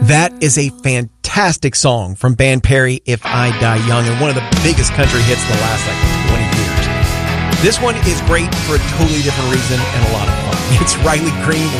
That is a fantastic song from Van Perry, If I Die Young, and one of the biggest country hits the last 20 years. This one is great for a totally different reason and a lot of fun. It's Riley Green